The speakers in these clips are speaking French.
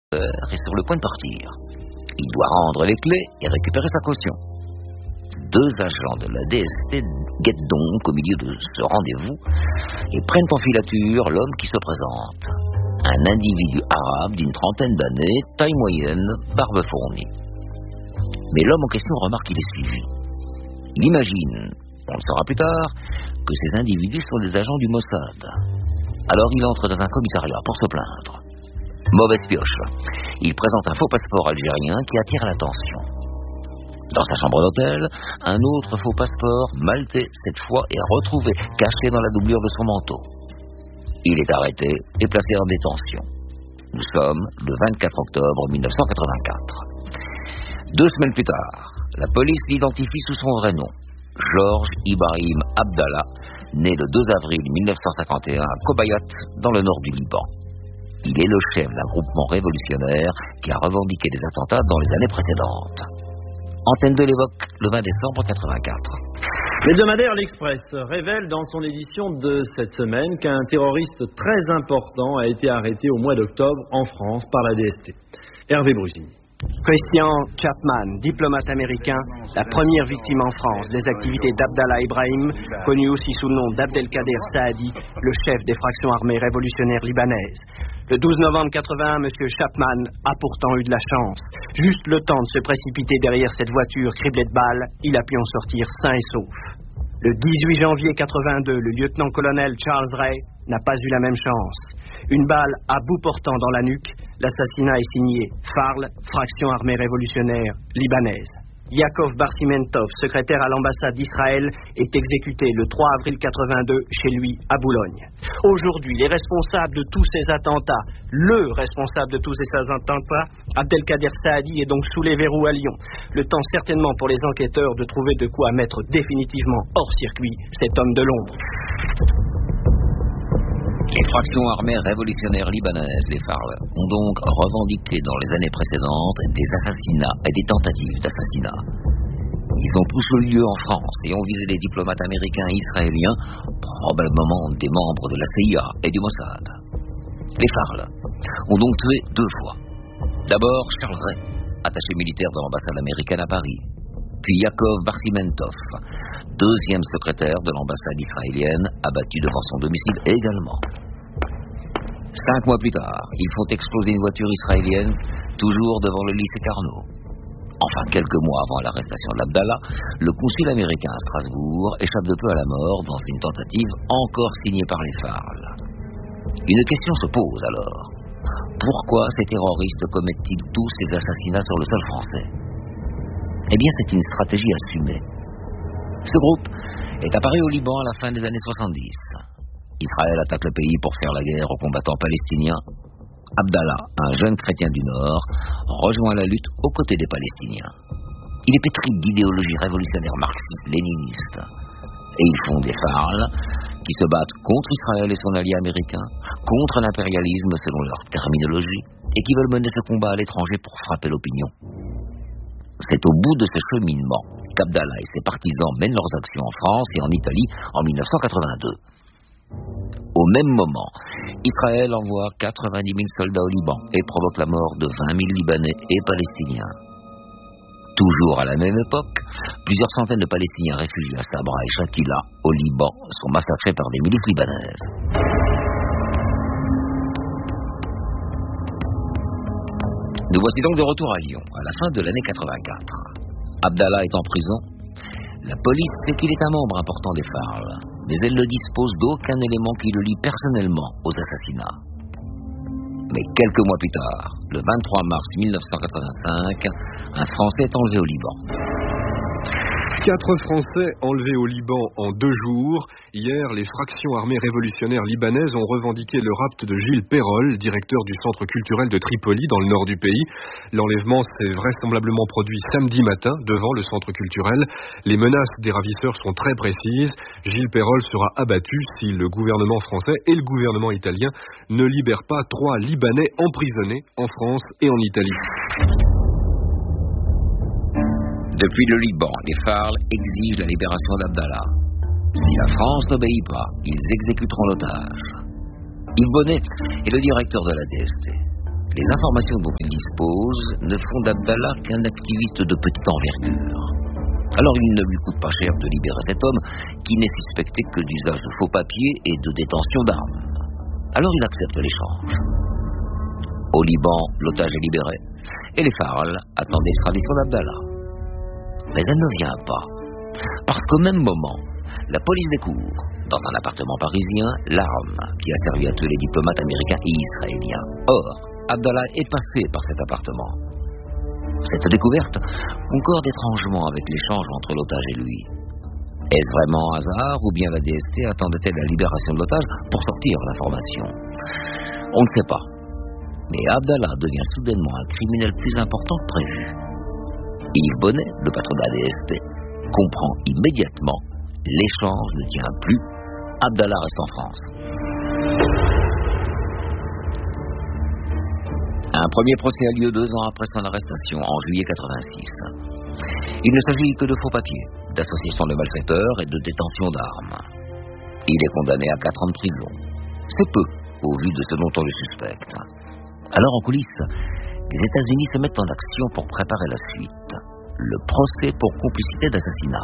est sur le point de partir. Il doit rendre les clés et récupérer sa caution. 2 agents de la DST guettent donc au milieu de ce rendez-vous et prennent en filature l'homme qui se présente. Un individu arabe d'une trentaine d'années, taille moyenne, barbe fournie. Mais l'homme en question remarque qu'il est suivi. Il imagine, on le saura plus tard, que ces individus sont des agents du Mossad. Alors il entre dans un commissariat pour se plaindre. Mauvaise pioche. Il présente un faux passeport algérien qui attire l'attention. Dans sa chambre d'hôtel, un autre faux passeport, maltais cette fois, est retrouvé caché dans la doublure de son manteau. Il est arrêté et placé en détention. Nous sommes le 24 octobre 1984. 2 semaines plus tard, la police l'identifie sous son vrai nom, Georges Ibrahim Abdallah, né le 2 avril 1951 à Kobayat, dans le nord du Liban. Il est le chef d'un groupement révolutionnaire qui a revendiqué des attentats dans les années précédentes. Antenne de l'Évoque, le 20 décembre 1984. L'hebdomadaire L'Express révèle dans son édition de cette semaine qu'un terroriste très important a été arrêté au mois d'octobre en France par la DST. Hervé Brugini. Christian Chapman, diplomate américain, la première victime en France des activités d'Abdallah Ibrahim, connu aussi sous le nom d'Abdelkader Saadi, le chef des fractions armées révolutionnaires libanaises. Le 12 novembre 81, M. Chapman a pourtant eu de la chance. Juste le temps de se précipiter derrière cette voiture criblée de balles, il a pu en sortir sain et sauf. Le 18 janvier 82, le lieutenant-colonel Charles Ray n'a pas eu la même chance. Une balle à bout portant dans la nuque, l'assassinat est signé FARL, Fraction Armée Révolutionnaire Libanaise. Yakov Barsimentov, secrétaire à l'ambassade d'Israël, est exécuté le 3 avril 82 chez lui à Boulogne. Aujourd'hui, les responsables de tous ces attentats, le responsable de tous ces attentats, Abdelkader Saadi, est donc sous les verrous à Lyon. Le temps certainement pour les enquêteurs de trouver de quoi mettre définitivement hors circuit cet homme de l'ombre. Les fractions armées révolutionnaires libanaises, les FARL, ont donc revendiqué dans les années précédentes des assassinats et des tentatives d'assassinat. Ils ont tous eu lieu en France et ont visé des diplomates américains et israéliens, probablement des membres de la CIA et du Mossad. Les FARL ont donc tué 2 fois. D'abord Charles Ray, attaché militaire de l'ambassade américaine à Paris, puis Yakov Barsimentov, 2e secrétaire de l'ambassade israélienne, abattu devant son domicile également. 5 mois plus tard, ils font exploser une voiture israélienne, toujours devant le lycée Carnot. Enfin, quelques mois avant l'arrestation d'Abdallah, le consul américain à Strasbourg échappe de peu à la mort dans une tentative encore signée par les FARL. Une question se pose alors. Pourquoi ces terroristes commettent-ils tous ces assassinats sur le sol français ? Eh bien, c'est une stratégie assumée. Ce groupe est apparu au Liban à la fin des années 70. Israël attaque le pays pour faire la guerre aux combattants palestiniens. Abdallah, un jeune chrétien du Nord, rejoint la lutte aux côtés des Palestiniens. Il est pétri d'idéologie révolutionnaire marxiste-léniniste. Et ils font des FARL qui se battent contre Israël et son allié américain, contre l'impérialisme selon leur terminologie, et qui veulent mener ce combat à l'étranger pour frapper l'opinion. C'est au bout de ce cheminement qu'Abdallah et ses partisans mènent leurs actions en France et en Italie en 1982. Au même moment, Israël envoie 90 000 soldats au Liban et provoque la mort de 20 000 Libanais et Palestiniens. Toujours à la même époque, plusieurs centaines de Palestiniens réfugiés à Sabra et Shatila, au Liban, sont massacrés par des milices libanaises. Nous voici donc de retour à Lyon, à la fin de l'année 84. Abdallah est en prison. La police sait qu'il est un membre important des FARL, mais elle ne dispose d'aucun élément qui le lie personnellement aux assassinats. Mais quelques mois plus tard, le 23 mars 1985, un Français est enlevé au Liban. 4 Français enlevés au Liban en 2 jours. Hier, les fractions armées révolutionnaires libanaises ont revendiqué le rapt de Gilles Perrol, directeur du centre culturel de Tripoli, dans le nord du pays. L'enlèvement s'est vraisemblablement produit samedi matin devant le centre culturel. Les menaces des ravisseurs sont très précises. Gilles Perrol sera abattu si le gouvernement français et le gouvernement italien ne libèrent pas 3 Libanais emprisonnés en France et en Italie. Depuis le Liban, les FARL exigent la libération d'Abdallah. Si la France n'obéit pas, ils exécuteront l'otage. Yves Bonnet est le directeur de la DST. les informations dont il dispose ne font d'Abdallah qu'un activiste de petite envergure. Alors il ne lui coûte pas cher de libérer cet homme qui n'est suspecté que d'usage de faux papiers et de détention d'armes. Alors il accepte l'échange. Au Liban, l'otage est libéré et les Farl attendent l'extradition d'Abdallah. Mais elle ne vient pas, parce qu'au même moment, la police découvre, dans un appartement parisien, l'arme qui a servi à tuer les diplomates américains et israéliens. Or, Abdallah est passé par cet appartement. Cette découverte concorde étrangement avec l'échange entre l'otage et lui. Est-ce vraiment un hasard ou bien la DST attendait-elle la libération de l'otage pour sortir l'information? On ne sait pas. Mais Abdallah devient soudainement un criminel plus important que prévu. Yves Bonnet, le patron de la DST, comprend immédiatement l'échange ne tient plus. Abdallah reste en France. Un premier procès a lieu 2 ans après son arrestation, en juillet 86. Il ne s'agit que de faux papiers, d'association de malfaiteurs et de détention d'armes. Il est condamné à 4 ans de prison. C'est peu, au vu de ce dont on le suspecte. Alors en coulisses, les États-Unis se mettent en action pour préparer la suite. Le procès pour complicité d'assassinat.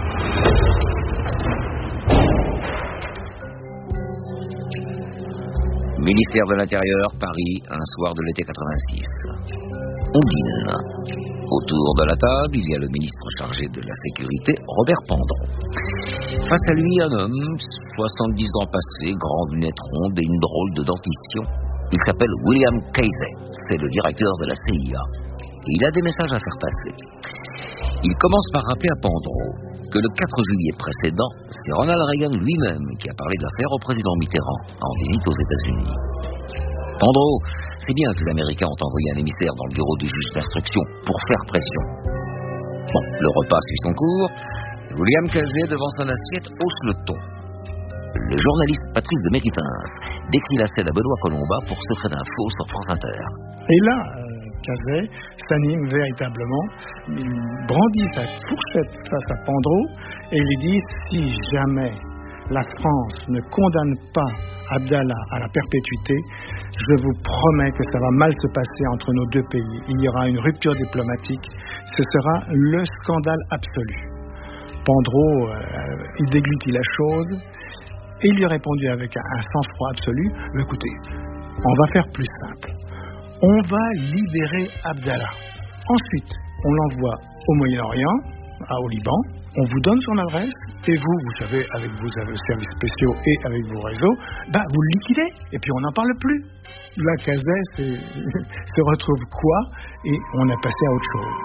Ministère de l'Intérieur, Paris, un soir de l'été 86. On dîne. Autour de la table, il y a le ministre chargé de la sécurité, Robert Pandron. Face à lui, un homme, 70 ans passés, grandes lunettes rondes et une drôle de dentition. Il s'appelle William Casey, c'est le directeur de la CIA. Et il a des messages à faire passer. Il commence par rappeler à Pandron que le 4 juillet précédent, c'est Ronald Reagan lui-même qui a parlé de l'affaire au président Mitterrand en visite aux États-Unis. Pandron, c'est bien que les Américains ont envoyé un émissaire dans le bureau du juge d'instruction pour faire pression. Bon, le repas suit son cours. William Casey, devant son assiette, hausse le ton. Le journaliste Patrice de Méritens décrit la scène à Benoît Colomba pour Secret d'Info sur France Inter. Et là, Casey s'anime véritablement, il brandit sa fourchette face à Pandron et lui dit « Si jamais la France ne condamne pas Abdallah à la perpétuité, je vous promets que ça va mal se passer entre nos deux pays. Il y aura une rupture diplomatique, ce sera le scandale absolu. » Pandron, il déglutit la chose et il lui a répondu avec un sang-froid absolu « Écoutez, on va faire plus simple. On va libérer Abdallah. Ensuite, on l'envoie au Moyen-Orient, au Liban. On vous donne son adresse et vous savez, avec vos services spéciaux et avec vos réseaux, vous le liquidez et puis on n'en parle plus. » Là, Casey se retrouve quoi et on a passé à autre chose.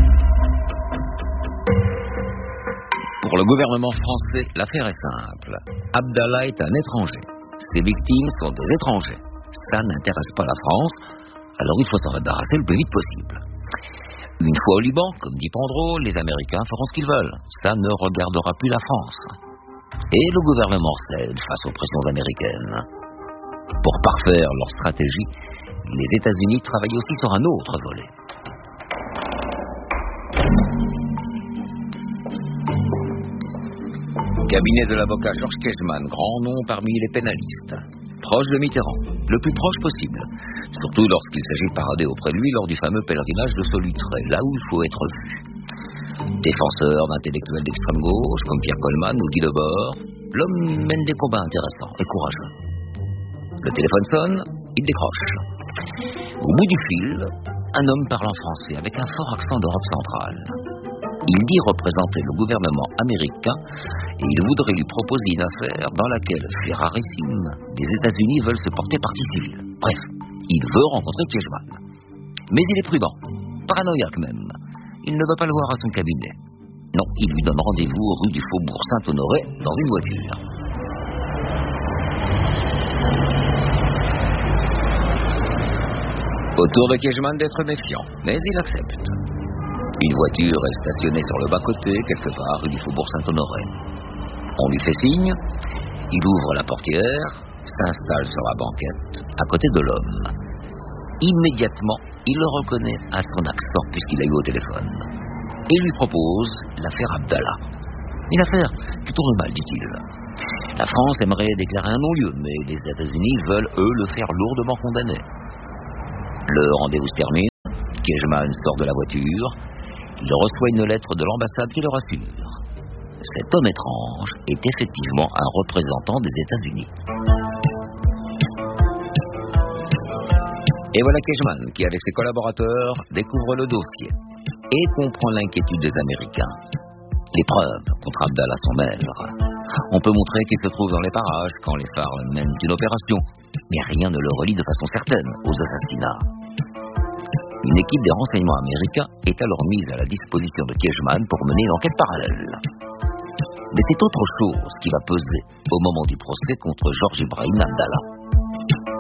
Pour le gouvernement français, l'affaire est simple. Abdallah est un étranger. Ses victimes sont des étrangers. Ça n'intéresse pas la France, alors il faut s'en débarrasser le plus vite possible. Une fois au Liban, comme dit Pandron, les Américains feront ce qu'ils veulent. Ça ne regardera plus la France. Et le gouvernement cède face aux pressions américaines. Pour parfaire leur stratégie, les États-Unis travaillent aussi sur un autre volet. Cabinet de l'avocat Georges Kejman, grand nom parmi les pénalistes. Proche de Mitterrand, le plus proche possible. Surtout lorsqu'il s'agit de parader auprès de lui lors du fameux pèlerinage de Solutré, là où il faut être vu. Défenseur d'intellectuels d'extrême gauche, comme Pierre Coleman ou Guy Debord, l'homme mène des combats intéressants et courageux. Le téléphone sonne, il décroche. Au bout du fil, un homme parle en français avec un fort accent d'Europe centrale. Il dit représenter le gouvernement américain et il voudrait lui proposer une affaire dans laquelle, fait rarissime, les États-Unis veulent se porter partie civile. Bref, il veut rencontrer Kejman. Mais il est prudent, paranoïaque même. Il ne veut pas le voir à son cabinet. Non, il lui donne rendez-vous rue du Faubourg Saint-Honoré dans une voiture. Autour de Kejman d'être méfiant, mais il accepte. Une voiture est stationnée sur le bas-côté, quelque part rue du Faubourg Saint-Honoré. On lui fait signe, il ouvre la portière, s'installe sur la banquette, à côté de l'homme. Immédiatement, il le reconnaît à son accent puisqu'il l'a eu au téléphone. Et lui propose l'affaire Abdallah. Une affaire qui tourne mal, dit-il. La France aimerait déclarer un non-lieu, mais les États-Unis veulent, eux, le faire lourdement condamner. Le rendez-vous se termine. Kejman sort de la voiture. Il reçoit une lettre de l'ambassade qui le rassure. Cet homme étrange est effectivement un représentant des États-Unis. Et voilà Kejman qui, avec ses collaborateurs, découvre le dossier et comprend l'inquiétude des Américains. Les preuves contre Abdallah sont maigres. On peut montrer qu'il se trouve dans les parages quand les phares mènent une opération, mais rien ne le relie de façon certaine aux assassinats. Une équipe des renseignements américains est alors mise à la disposition de Kejman pour mener une enquête parallèle. Mais c'est autre chose qui va peser au moment du procès contre Georges Ibrahim Abdallah.